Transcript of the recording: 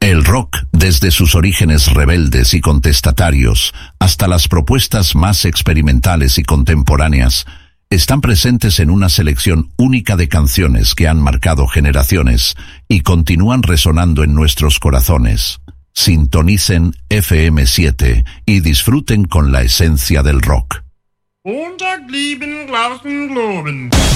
El rock, desde sus orígenes rebeldes y contestatarios hasta las propuestas más experimentales y contemporáneas, están presentes en una selección única de canciones que han marcado generaciones y continúan resonando en nuestros corazones. Sintonicen FM7 y disfruten con la esencia del rock. Montag lieben, Glauben, Globen.